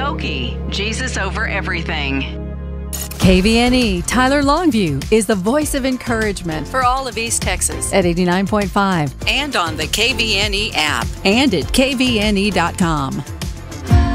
Skokie, Jesus over everything. KVNE Tyler Longview is the voice of encouragement for all of East Texas at 89.5 and on the KVNE app and at kvne.com.